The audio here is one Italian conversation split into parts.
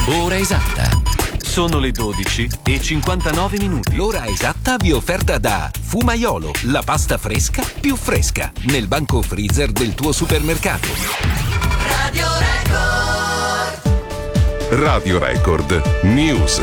Ora esatta. Sono le 12:59. L'ora esatta vi è offerta da Fumaiolo, la pasta fresca più fresca, nel banco freezer del tuo supermercato. Radio Record. Radio Record News.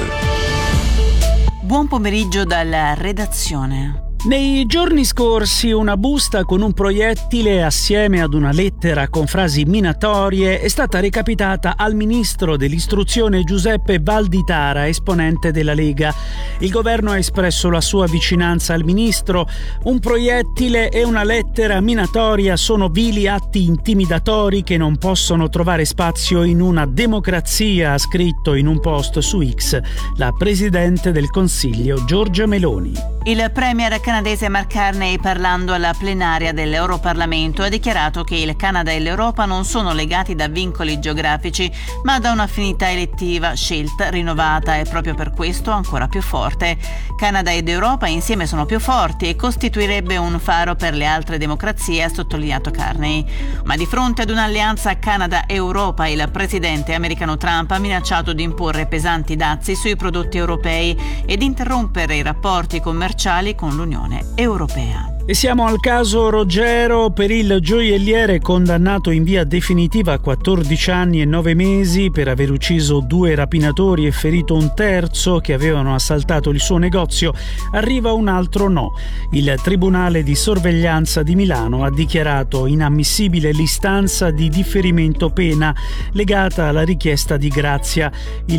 Buon pomeriggio dalla redazione. Nei giorni scorsi una busta con un proiettile assieme ad una lettera con frasi minatorie è stata recapitata al ministro dell'istruzione Giuseppe Valditara, esponente della Lega. Il governo ha espresso la sua vicinanza al ministro. Un proiettile e una lettera minatoria sono vili atti intimidatori che non possono trovare spazio in una democrazia, ha scritto in un post su X la Presidente del Consiglio Giorgia Meloni. Il premier canadese Mark Carney, parlando alla plenaria dell'Europarlamento, ha dichiarato che il Canada e l'Europa non sono legati da vincoli geografici, ma da un'affinità elettiva, scelta, rinnovata e proprio per questo ancora più forte. Canada ed Europa insieme sono più forti e costituirebbe un faro per le altre democrazie, ha sottolineato Carney. Ma di fronte ad un'alleanza Canada-Europa, il presidente americano Trump ha minacciato di imporre pesanti dazi sui prodotti europei ed interrompere i rapporti commerciali con l'Unione Europea. E siamo al caso Roggero. Per il gioielliere condannato in via definitiva a 14 anni e 9 mesi per aver ucciso 2 rapinatori e ferito un terzo che avevano assaltato il suo negozio, arriva un altro no. Il Tribunale di Sorveglianza di Milano ha dichiarato inammissibile l'istanza di differimento pena legata alla richiesta di grazia. Il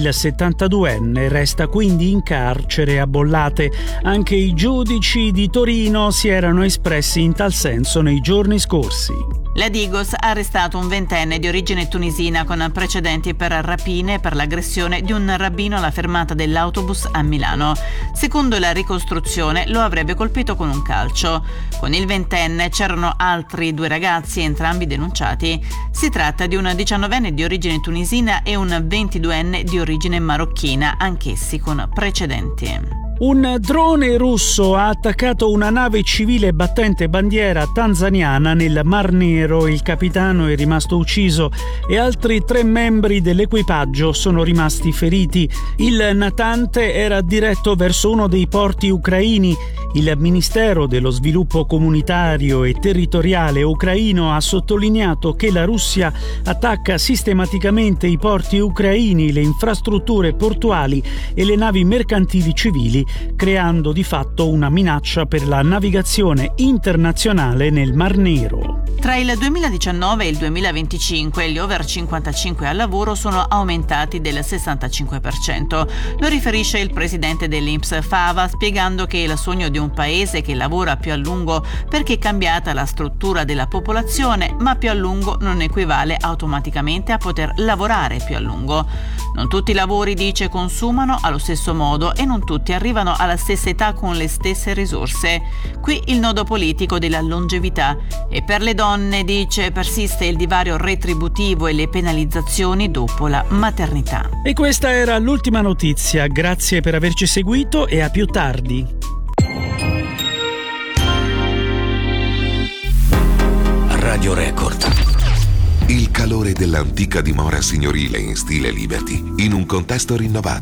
72enne resta quindi in carcere a Bollate. Anche i giudici di Torino si erano espressi in tal senso nei giorni scorsi. La Digos ha arrestato un 20enne di origine tunisina con precedenti per rapine e per l'aggressione di un rabbino alla fermata dell'autobus a Milano. Secondo la ricostruzione lo avrebbe colpito con un calcio. Con il 20enne c'erano altri 2 ragazzi, entrambi denunciati. Si tratta di un 19enne di origine tunisina e un 22enne di origine marocchina, anch'essi con precedenti. Un drone russo ha attaccato una nave civile battente bandiera tanzaniana nel Mar Nero. Il capitano è rimasto ucciso e altri 3 membri dell'equipaggio sono rimasti feriti. Il natante era diretto verso uno dei porti ucraini. Il Ministero dello Sviluppo Comunitario e Territoriale ucraino ha sottolineato che la Russia attacca sistematicamente i porti ucraini, le infrastrutture portuali e le navi mercantili civili, creando di fatto una minaccia per la navigazione internazionale nel Mar Nero. Tra il 2019 e il 2025 gli over 55 al lavoro sono aumentati del 65%. Lo riferisce il presidente dell'INPS Fava, spiegando che il sogno di un paese che lavora più a lungo perché è cambiata la struttura della popolazione, ma più a lungo non equivale automaticamente a poter lavorare più a lungo. Non tutti i lavori, dice, consumano allo stesso modo e non tutti arrivano alla stessa età con le stesse risorse. Qui il nodo politico della longevità. E per le donne, dice, persiste il divario retributivo e le penalizzazioni dopo la maternità. E questa era l'ultima notizia. Grazie per averci seguito e a più tardi. Radio Record. Il calore dell'antica dimora signorile in stile Liberty, in un contesto rinnovato.